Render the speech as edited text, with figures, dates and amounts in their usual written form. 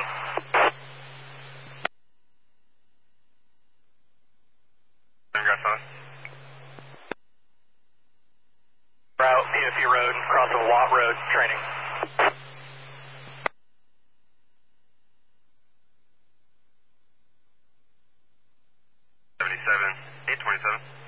Route, PFE Road, crossing Watt Road, training. 77, 827.